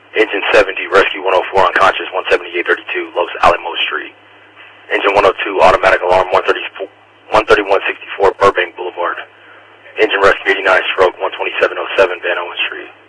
Engine 70, Rescue 104, unconscious, 17832, Los Alamos Street. Engine 102, automatic alarm, 13164, Burbank Boulevard. Engine Rescue 89, stroke, 12707, Van Owen Street.